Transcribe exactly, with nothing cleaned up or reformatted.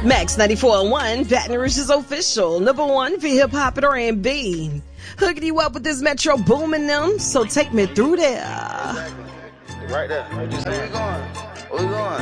Max ninety-four point one, Baton Rouge's official, number one for hip-hop and R and B. Hooking you up with this Metro booming them, so take me through there. Right there. Where we going? Where we going?